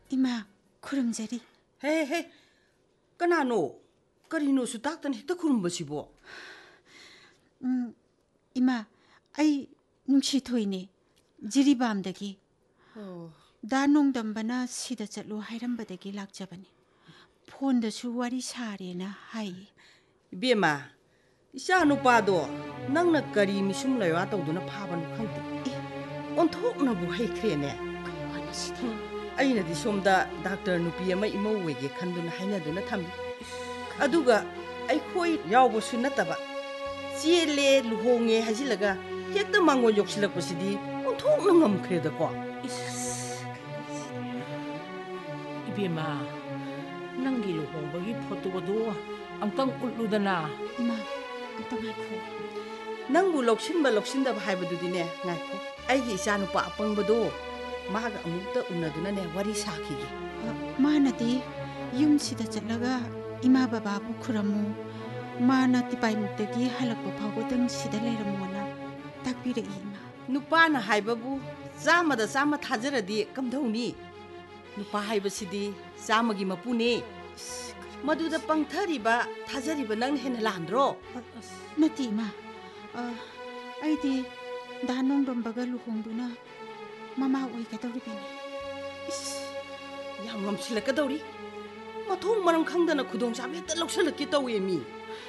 이마 구름자리. 헤헤, 까나노, 까리노 수닥던 헥다 구름버시보. 이마, 아이 뭉치토이니 지리밤다기. 다농담바나 시다 ꯆꯠꯂꯨ 하이람바다기 락자바니. 폰다수 와리 사레나 하이. 이베마, 이샤 누파도 낭나 까리 미숨 라요아 떠우두나 파바누 칸티. 온톡나부 하이크레네. ꯑꯩꯅꯗꯤ ꯁꯣꯝꯗ ꯗꯥꯛꯇꯔ ꯅꯨꯄꯤ ꯑꯃ ꯏꯃꯧꯋꯦꯒꯦ ꯈꯟꯗꯨꯅ ꯍꯥꯏꯅꯗꯨꯅ ꯊꯝꯃꯤ ꯑꯗꯨꯒ ꯑꯩꯈꯣꯏ ꯌꯥꯎꯕꯁꯨ ꯅꯠꯇꯕ ꯆꯦꯜꯂꯦ ꯂꯨꯍꯣꯡꯉꯦ ꯍꯥꯏꯖꯤꯜꯂꯒ ꯍꯦꯛꯇ ꯃꯥꯡꯒꯣꯟ ꯌꯧꯁꯤꯜꯂꯛꯄꯁꯤꯗꯤ ꯑꯣꯟꯊꯣꯛꯅ ꯉꯝꯈ꯭ꯔꯦꯗꯀꯣ 이베마 ꯅꯪꯒꯤ ꯂꯨꯍꯣꯡꯕꯒꯤ ꯐꯣꯇꯣꯗꯣ ꯑꯝꯇꯪ ꯎꯠꯂꯨꯗꯅ 이마 ꯑꯝꯇ ꯉꯥꯏꯈꯣ ꯅꯪꯕꯨ ꯂꯧꯁꯤꯟꯗꯕ ꯍꯥꯏꯕꯗꯨꯗꯤꯅꯦ ꯉꯥꯏꯈꯣ ꯑꯩꯒꯤ ꯏꯆꯥꯅꯨꯄꯥ ꯑꯄꯪꯕꯗꯣ 마가 아무것도 없나도나 내 와리 사기기. 마나디 윰시다 찰라가 이마 바바부 쿠라무 마나 티파이묵다기 할락바 파고등 시다 레라무나 딱비레 이마. 누파나 하이바부 자마다 자마 타저라디 감더우니 누파 하이바시디 자마기 마푸네. 마두다 빵타리바 타저리바 난 헤나 란드로. 나티 이마. 아이디 다농 dom바가 루홍두나 마마 오이가더리비니. ꯌꯥꯝ ꯉꯝꯁꯤꯜꯂꯛꯀꯗꯧꯔꯤ ꯃꯊꯣꯡ ꯃꯔꯝ ꯈꯪꯗꯅ ꯈꯨꯗꯣꯡꯆꯥꯕ ꯍꯦꯛꯇ ꯂꯧꯁꯤꯜꯂꯛꯀꯦ ꯇꯧꯋꯦꯃꯤ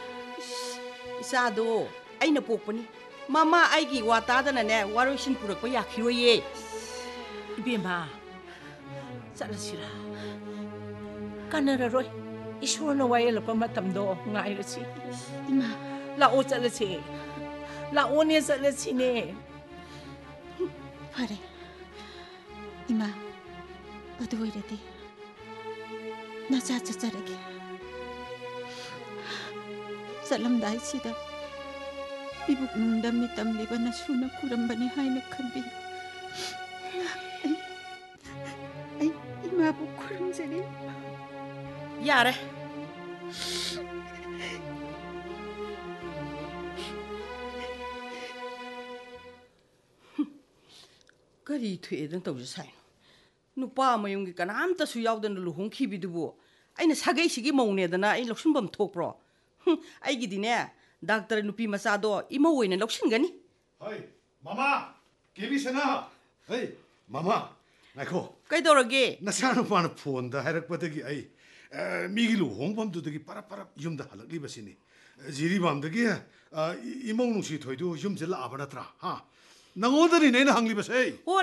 ꯏꯆꯥꯗꯣ ꯑꯩꯅ ꯄꯣꯛꯄꯅꯤ ꯃꯃꯥ ꯑꯩꯒꯤ ꯋꯥ ꯇꯥꯗꯅꯅꯦ ꯋꯥꯔꯣꯏꯁꯤꯟ ꯄꯨꯔꯛꯄ ꯌꯥꯈꯤꯔꯣꯏꯌꯦ 이베마 ꯆꯠꯂꯁꯤꯔꯥ ꯀꯥꯟꯅꯔꯔꯣꯏ ꯏꯁꯣꯔꯅ ꯋꯥꯌꯦꯜꯂꯛꯄ ꯃꯇꯝꯗꯣ ꯉꯥꯏꯔꯁꯤ 이마 ꯂꯥꯛꯑꯣ ꯆꯠꯂꯁꯤ ꯂꯥꯛꯑꯣꯅꯦ ꯆꯠꯂꯁꯤꯅꯦ 파레 이마 어디 오이라디 나자 짜짜라게 쌀람다이시다 비북 농담이 땀리바나 수나 구람바니 하이나 칸비 아이 이마부 구름자리 야래 ꯀꯔꯤ ꯊꯣꯛꯑꯦꯗꯅ ꯇꯧꯁꯤ ꯁꯥꯏ 누ꯄꯥ ꯃꯌꯨꯝꯒꯤ ꯀꯅꯥꯝꯇꯁꯨ ꯌꯥꯎꯗꯅ ꯂꯨꯍꯣꯡꯈꯤꯕꯤꯗꯨꯕꯨ ꯑꯩꯅ ꯁꯥꯒꯩꯁꯤꯒꯤ ꯃꯧꯅꯦꯗꯅ ꯑꯩ ꯂꯧꯁꯤꯟꯐꯝ ꯊꯣꯛꯄ꯭ꯔꯣ ꯑꯩꯒꯤꯗꯤꯅꯦ ꯗꯥꯛꯇꯔ ꯅꯨꯄꯤ ꯃꯆꯥꯗꯣ ꯏꯃꯧ ꯑꯣꯏꯅ ꯂꯧꯁꯤꯟꯒꯅꯤ ꯍꯩ ꯃꯃꯥ ꯀꯦꯕꯤꯁꯅꯥ ꯍꯩ ꯃꯃꯥ ꯉꯥꯏꯈꯣ ꯀꯩꯗꯧꯔꯒꯦ ꯅꯆꯥꯅꯨꯄꯥꯅ ꯐꯣꯟꯗ ꯍꯥꯏꯔꯛꯄꯗꯒꯤ ꯑꯩ ꯃꯤꯒꯤ ꯂꯨꯍꯣꯡꯐꯝꯗꯨꯗꯒꯤ ꯄꯔꯞ ꯌꯨꯝꯗ ꯍꯜꯂꯛꯂꯤꯕꯁꯤꯅꯤ ꯖꯤꯔꯤꯕꯥꯝꯗꯒꯤ ꯏꯃꯧ ꯅꯨꯡꯁꯤꯊꯣꯏꯗꯨ ꯌꯨꯝꯁꯦ ꯂꯥꯛꯑꯕ ꯅꯠꯇ꯭ꯔꯥ ꯍꯥ ꯅꯉꯣꯟꯗꯅꯤꯅꯦ ꯑꯩꯅ ꯍꯪꯂꯤꯕꯁꯦ ꯑꯣ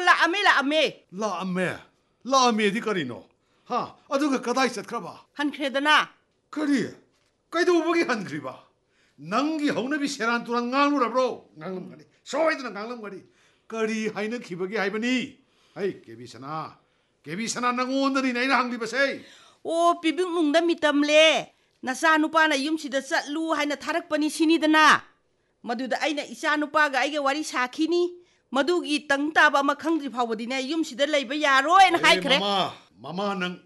ꯂꯥꯛꯑꯝꯃꯦ ꯂꯥꯛꯑꯝꯃꯦꯗꯤ ꯀꯔꯤꯅꯣ ꯍꯥ ꯑꯗꯨꯒ ꯀꯗꯥꯏ ꯆꯠꯈ꯭ꯔꯕ ꯍꯟꯈ꯭ꯔꯦꯗꯅ ꯀꯔꯤ ꯀꯩꯗꯧꯕꯒꯤ ꯍꯟꯈ꯭ꯔꯤꯕ ꯅꯪꯒꯤ ꯍꯧꯅꯕꯤ ꯁꯦꯔꯥꯟ ꯇꯨꯔꯥꯟ ꯉꯥꯡꯂꯨꯔꯕ꯭ꯔꯣ ꯉꯥꯡꯂꯝꯒꯅꯤ ꯁꯣꯏꯗꯅ ꯉꯥꯡꯂꯝꯒꯅꯤ ꯀꯔꯤ ꯍꯥꯏꯅꯈꯤꯕꯒꯦ ꯍꯥꯏꯕꯅꯤ ꯍꯩ ꯀꯦꯕꯤꯁꯅꯥ ꯅꯉꯣꯟꯗꯅꯤꯅꯦ ꯑꯩꯅ ꯍꯪꯂꯤꯕꯁꯦ ꯑꯣ ꯄꯤꯕꯤꯛꯅꯨꯡꯗ ꯃꯤꯇꯝꯂꯦ ꯅꯆꯥꯅꯨꯄꯥꯅ ꯌꯨꯝꯁꯤꯗ ꯆꯠꯂꯨ ꯍꯥꯏꯅ ꯊꯥꯔꯛꯄꯅꯤ ꯁꯤꯅꯤꯗꯅ ꯃꯗꯨꯗ ꯑꯩꯅ ꯏꯆꯥꯅꯨꯄꯥꯒ ꯑꯩꯒ ꯋꯥꯔꯤ ꯁꯥꯈꯤꯅꯤ ꯃꯗꯨꯒꯤ ꯇꯪ ꯇꯥꯕ ꯑꯃ ꯈꯪꯗ꯭ꯔꯤ ꯐꯥꯎꯕꯗꯤꯅꯦ ꯌꯨꯝꯁꯤꯗ ꯂꯩꯕ ꯌꯥꯔꯣꯏꯅ ꯍꯥꯏꯈ꯭ꯔꯦ ꯃꯃꯥ ꯅꯪ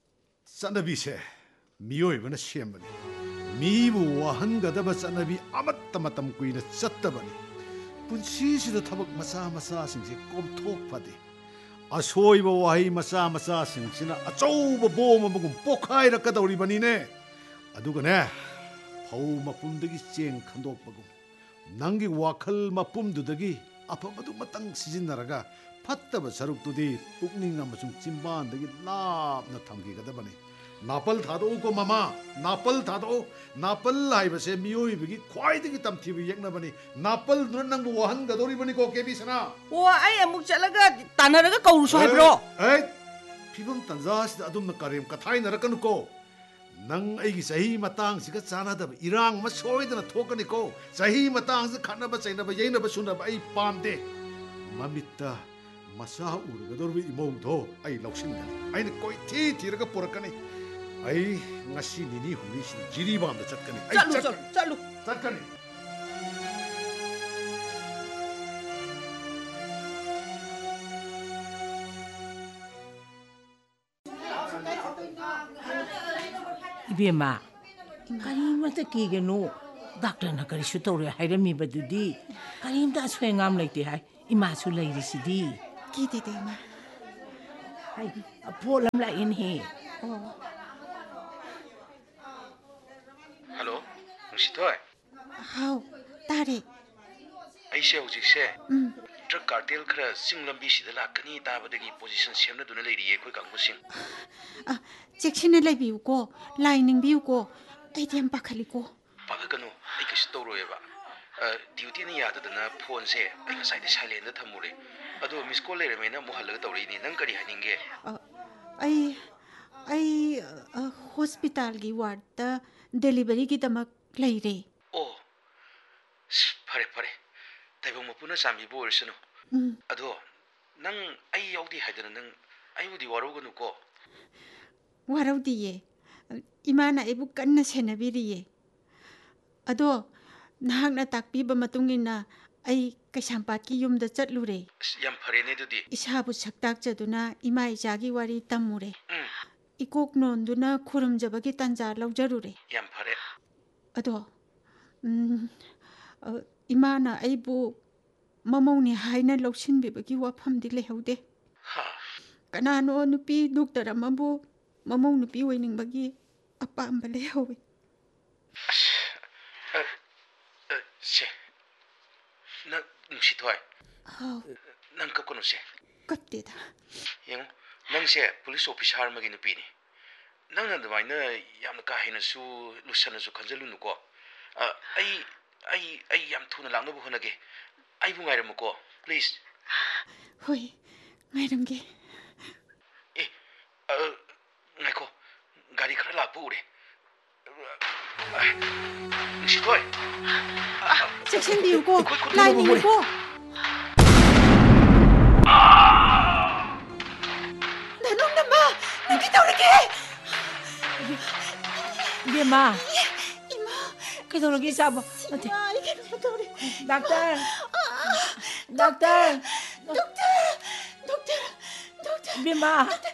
ꯆꯠꯅꯕꯤꯁꯦ ꯃꯤꯑꯣꯏꯕꯅ ꯁꯦꯝꯕꯅꯤ ꯃꯤꯕꯨ ꯋꯥꯍꯟꯒꯗꯕ ꯆꯠꯅꯕꯤ ꯑꯃꯠꯇ ꯃꯇꯝ ꯀꯨꯏꯅ ꯆꯠꯇꯕꯅꯤ ꯄꯨꯟꯁꯤꯁꯤꯗ ꯊꯕꯛ ꯃꯆꯥ ꯃꯆꯥꯁꯤꯡꯁꯦ ꯀꯣꯝꯊꯣꯛ ꯐꯗꯦ ꯑꯁꯣꯏꯕ ꯋꯥꯍꯩ ꯃꯆꯥ ꯃꯆꯥꯁꯤꯡꯁꯤꯅ ꯑꯆꯧꯕ ꯕꯣꯝ ꯑꯃꯒꯨꯝ ꯄꯣꯈꯥꯏꯔꯛꯀꯗꯧꯔꯤꯕꯅꯤꯅꯦ ꯑꯗꯨꯒꯅꯦ ꯐꯧ ꯃꯄꯨꯝꯗꯒꯤ ꯆꯦꯡ ꯈꯟꯗꯣꯛꯄꯒꯨꯝ ꯅꯪꯒꯤ ꯋꯥꯈꯜ ꯃꯄꯨꯝꯗꯨꯗꯒꯤ ꯑꯐꯕꯗꯨꯃꯇꯪ ꯁꯤꯖꯤꯟꯅꯔꯒ ꯐꯠꯇꯕ ꯁꯔꯨꯛꯇꯨꯗꯤ ꯄꯨꯛꯅꯤꯡ ꯑꯃꯁꯨꯡ ꯆꯤꯝꯕꯥꯟꯗꯒꯤ ꯂꯥꯞꯅ ꯊꯝꯈꯤꯒꯗꯕꯅꯤ ꯅꯥꯄꯜ ꯊꯥꯗꯣꯛꯎꯀꯣ ꯃꯃꯥ ꯅꯥꯄꯜ ꯊꯥꯗꯣꯛꯎ ꯅꯥꯄꯜ ꯍꯥꯏꯕꯁꯦ ꯃꯤꯑꯣꯏꯕꯒꯤ ꯈ꯭ꯋꯥꯏꯗꯒꯤ ꯇꯝꯊꯤꯕ ꯌꯦꯛꯅꯕꯅꯤ ꯅꯥꯄꯜꯗꯨꯅ ꯅꯪꯕꯨ ꯋꯥꯍꯟꯒꯗꯧꯔꯤꯕꯅꯤꯀꯣ ꯀꯦꯕꯤꯁꯅꯥ ꯑꯣ ꯑꯩ ꯑꯃꯨꯛ ꯆꯠꯂꯒ ꯇꯥꯟꯅꯔꯒ ꯀꯧꯔꯨꯁꯨ ꯍꯥꯏꯕ꯭ꯔꯣ ꯐꯤꯕꯝ ꯇꯟꯖꯥꯁꯤꯗ ꯑꯗꯨꯝꯅ ꯀꯔꯦꯝ ꯀꯊꯥꯏꯅꯔꯛꯀꯅꯨꯀꯣ ꯅꯪ ꯑꯩꯒꯤ ꯆꯍꯤ ꯃꯇꯥꯡꯁꯤꯒ ꯆꯥꯟꯅꯗꯕ ꯏꯔꯥꯡ ꯑꯃ ꯁꯣꯏꯗꯅ ꯊꯣꯛꯀꯅꯤꯀꯣ ꯆꯍꯤ ꯃꯇꯥꯡꯁꯤꯗ ꯈꯠꯅꯕ ꯆꯩꯅꯕ ꯌꯩꯅꯕ ꯁꯨꯅꯕ ꯑꯩ ꯄꯥꯝꯗꯦ ꯃꯃꯤꯠꯇ ꯃꯆꯥ ꯎꯔꯒꯗꯧꯔꯤꯕ ꯏꯃꯧꯗꯣ ꯑꯩ ꯂꯧꯁꯤꯟꯒꯅꯤ ꯑꯩꯅ ꯀꯣꯏꯊꯤ ꯊꯤꯔꯒ ꯄꯨꯔꯛꯀꯅꯤ ꯑꯩ ꯉꯁꯤ ꯅꯤꯅꯤ ꯍꯨꯝꯅꯤꯁꯤꯗ ꯖꯤꯔꯤꯕꯥꯝꯗ ꯆꯠꯀꯅꯤ ꯆꯠꯀꯅꯤ 이베마 ꯀꯔꯤꯃꯇ ꯀꯤꯒꯅꯨ ꯗꯥꯛꯇꯔꯅ ꯀꯔꯤꯁꯨ ꯇꯧꯔꯦ ꯍꯥꯏꯔꯝꯃꯤꯕꯗꯨꯗꯤ ꯀꯔꯤꯝꯇ ꯑꯁꯣꯏ ꯑꯉꯥꯝ ꯂꯩꯇꯦ ꯍꯥꯏ ꯏꯃꯥꯁꯨ ꯂꯩꯔꯤꯁꯤꯗꯤ 기대돼 이마 Ay, pulam la inhi. Hello ꯅꯨꯡꯁꯤꯊꯣꯏ ꯍꯥꯎ ꯇꯥꯔꯦ ꯑꯩꯁꯦ ꯍꯧꯖꯤꯛꯁꯦ ꯗ꯭ꯔꯒ ꯀꯥꯔꯇꯦꯜ ꯈꯔ ꯆꯤꯡ ꯂꯝꯕꯤꯁꯤꯗ ꯂꯥꯛꯀꯅꯤ ꯇꯥꯕꯗꯒꯤ ꯄꯣꯖꯤꯁꯟ ꯁꯦꯝꯅꯗꯨꯅ ꯂꯩꯔꯤꯌꯦ ꯑꯩꯈꯣꯏ ꯀꯥꯡꯕꯨꯁꯤꯡ ꯆꯦꯛꯁꯤꯟꯅ ꯂꯩꯕꯤꯌꯨꯀꯣ ꯂꯥꯏ ꯅꯤꯡꯕꯤꯌꯨꯀꯣ ꯑꯩꯗꯤ ꯌꯥꯝ ꯄꯥꯈꯠꯂꯤꯀꯣ ꯄꯥꯈꯠꯀꯅꯨ ꯑꯩ ꯀꯩꯁꯨ ꯇꯧꯔꯣꯏꯕ ꯗ꯭ꯌꯨꯇꯤꯅ ꯌꯥꯗꯗꯅ ꯐꯣꯟꯁꯦ ꯑꯩ ꯉꯁꯥꯏꯗꯤ ꯁꯥꯏꯂꯦꯟꯗ ꯊꯝꯃꯨꯔꯦ ꯑꯗꯣ ꯃꯤꯁ ꯀꯣꯜ ꯂꯩꯔꯝꯃꯦꯅ ꯑꯃꯨꯛ ꯍꯜꯂꯒ ꯇꯧꯔꯛꯏꯅꯤ ꯅꯪ ꯀꯔꯤ ꯍꯥꯏꯅꯤꯡꯒꯦ ꯑꯩ ꯍꯣꯁꯄꯤꯇꯥꯜꯒꯤ ꯋꯥꯔꯗꯇ ꯗꯦꯂꯤꯚꯔꯤꯒꯤꯗꯃꯛ ꯂꯩꯔꯦ ꯑꯣ ꯐꯔꯦ ꯐꯔꯦ ꯇꯥꯏꯕꯪ ꯃꯄꯨꯅ ꯆꯥꯟꯕꯤꯕ ꯑꯣꯏꯔꯁꯅꯨ ꯑꯗꯣ ꯅꯪ ꯑꯩ ꯌꯥꯎꯗꯦ ꯍꯥꯏꯗꯅ ꯅꯪ ꯑꯩꯕꯨꯗꯤ ꯋꯥꯔꯧꯒꯅꯨꯀꯣ ꯋꯥꯔꯧꯗꯤꯌꯦ ꯏꯃꯥꯅ ꯑꯩꯕꯨ ꯀꯟꯅ ꯁꯦꯟꯅꯕꯤꯔꯤꯌꯦ ꯑꯗꯣ ꯅꯍꯥꯛꯅ ꯇꯥꯛꯄꯤꯕ ꯃꯇꯨꯡ ꯏꯟꯅ ꯑꯩ ꯀꯩꯁꯥꯝꯄꯥꯠꯀꯤ ꯌꯨꯝꯗ ꯆꯠꯂꯨꯔꯦ ꯌꯥꯝ ꯐꯔꯦꯅꯦ ꯑꯗꯨꯗꯤ ꯏꯁꯥꯕꯨ ꯁꯛꯇꯥꯛꯆꯗꯨꯅ ꯏꯃꯥ ꯏꯆꯥꯒꯤ ꯋꯥꯔꯤ ꯇꯝꯃꯨꯔꯦ ꯏꯀꯣꯛ ꯅꯣꯟꯗꯨꯅ ꯈꯨꯔꯨꯝꯖꯕꯒꯤ ꯇꯥꯟꯖꯥ ꯂꯧꯖꯔꯨꯔꯦ ꯌꯥꯝ ꯐꯔꯦ ꯑꯗꯣ ꯏꯃꯥꯅ ꯑꯩꯕꯨ ꯃꯃꯧꯅꯦ ꯍꯥꯏꯅ ꯂꯧꯁꯤꯟꯕꯤꯕꯒꯤ ꯋꯥꯐꯝꯗꯤ ꯂꯩꯍꯧꯗꯦ ꯀꯅꯥꯅꯣ ꯅꯨꯄꯤ ꯗꯣꯛꯇꯔ ꯑꯃꯕꯨ ꯃꯃꯧ ꯅꯨꯄꯤ ꯑꯣꯏꯅꯤꯡꯕꯒꯤ ꯑꯄꯥꯝꯕ ꯂꯩꯍꯧꯏ ꯁꯦ ꯅꯪ ꯅꯨꯡꯁꯤꯊꯣꯏ ꯍꯥꯎ ꯅꯪ ꯀꯞꯀꯅꯨꯁꯦ ꯀꯞꯇꯦꯗ ꯌꯦꯡꯉꯨ ꯅꯪꯁꯦ ꯄꯨꯂꯤꯁ ꯑꯣꯐꯤꯁꯥꯔ ꯑꯃꯒꯤ ꯅꯨꯄꯤꯅꯤ ꯅꯪꯅ ꯑꯗꯨꯃꯥꯏꯅ ꯌꯥꯝꯅ ꯀꯥ ꯍꯦꯟꯅꯁꯨ ꯂꯨꯁꯟꯅꯁꯨ ꯈꯟꯖꯜꯂꯨꯅꯨꯀꯣ ꯑꯩ ꯌꯥꯝ ꯊꯨꯅ ꯂꯥꯛꯅꯕ ꯍꯣꯠꯅꯒꯦ ꯑꯩꯕꯨ ꯉꯥꯏꯔꯝꯃꯨꯀꯣ ꯄ꯭ꯂꯤꯖ ꯍꯣꯏ ꯉꯥꯏꯔꯝꯒꯦ ꯑꯦ ꯉꯥꯏꯈꯣ ꯒꯥꯔꯤ ꯈꯔ ꯂꯥꯛꯄ ꯎꯔꯦ ꯅꯨꯡꯁꯤꯊꯣꯏ ꯆꯦꯛꯁꯤꯟꯕꯤꯌꯨꯀꯣ ꯂꯥꯏ ꯅꯤꯡꯉꯨꯀꯣ ꯅꯅꯨꯡꯅꯝꯕ ꯅꯪ ꯀꯩꯗꯧꯔꯒꯦ Bema, 이마 kailangan gisaba. 이마 이게 뭐더래 Doctor! Doctor! dokter dokter Bema! dokter